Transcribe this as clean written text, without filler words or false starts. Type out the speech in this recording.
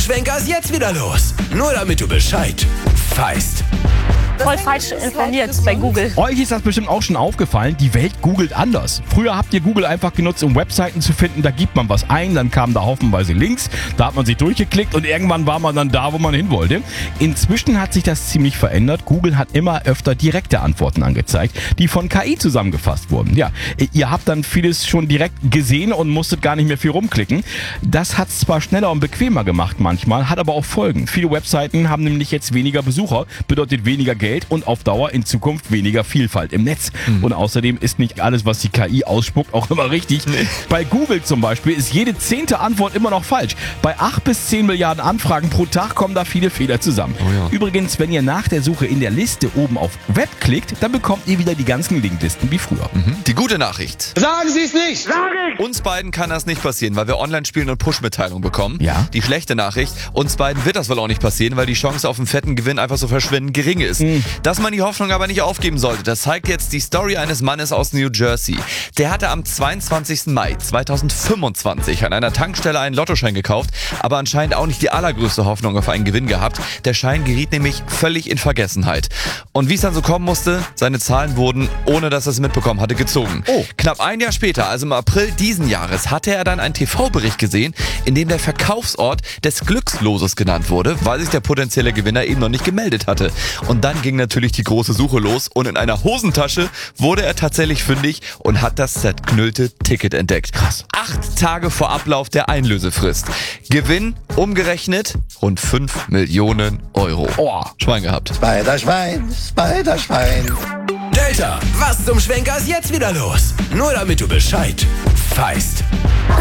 Schwenker ist jetzt wieder los? Nur damit du Bescheid weißt. Voll falsch informiert bei Google. Euch ist das bestimmt auch schon aufgefallen, die Welt googelt anders. Früher habt ihr Google einfach genutzt, um Webseiten zu finden, da gibt man was ein, dann kamen da haufenweise Links, da hat man sich durchgeklickt und irgendwann war man dann da, wo man hin wollte. Inzwischen hat sich das ziemlich verändert. Google hat immer öfter direkte Antworten angezeigt, die von KI zusammengefasst wurden. Ja, ihr habt dann vieles schon direkt gesehen und musstet gar nicht mehr viel rumklicken. Das hat es zwar schneller und bequemer gemacht manchmal, hat aber auch Folgen. Viele Webseiten haben nämlich jetzt weniger Besucher, bedeutet weniger Geld und auf Dauer in Zukunft weniger Vielfalt im Netz. Und außerdem ist nicht alles, was die KI ausspuckt, auch immer richtig. Nee. Bei Google zum Beispiel ist jede 10. Antwort immer noch falsch. Bei 8 bis 10 Milliarden Anfragen pro Tag kommen da viele Fehler zusammen. Oh ja. Übrigens, wenn ihr nach der Suche in der Liste oben auf Web klickt, dann bekommt ihr wieder die ganzen Linklisten wie früher. Die gute Nachricht. Sagen Sie es nicht! Sag ich! Uns beiden kann das nicht passieren, weil wir online spielen und Push-Mitteilungen bekommen. Ja. Die schlechte Nachricht, uns beiden wird das wohl auch nicht passieren, weil die Chance auf einen fetten Gewinn einfach so verschwindend gering ist. Dass man die Hoffnung aber nicht aufgeben sollte, das zeigt jetzt die Story eines Mannes aus New Jersey. Der hatte am 22. Mai 2025 an einer Tankstelle einen Lottoschein gekauft, aber anscheinend auch nicht die allergrößte Hoffnung auf einen Gewinn gehabt. Der Schein geriet nämlich völlig in Vergessenheit. Und wie es dann so kommen musste, seine Zahlen wurden, ohne dass er es mitbekommen hatte, gezogen. Oh. Knapp ein Jahr später, also im April diesen Jahres, hatte er dann einen TV-Bericht gesehen, in dem der Verkaufsort des Glücksloses genannt wurde, weil sich der potenzielle Gewinner eben noch nicht gemeldet hatte. Und dann ging natürlich die große Suche los und in einer Hosentasche wurde er tatsächlich fündig und hat das zerknüllte Ticket entdeckt. Krass. 8 Tage vor Ablauf der Einlösefrist. Gewinn umgerechnet rund 5 Millionen Euro. Oh. Schwein gehabt. Spider-Schwein, Spider-Schwein. Delta, was zum Schwenker ist jetzt wieder los? Nur damit du Bescheid weißt.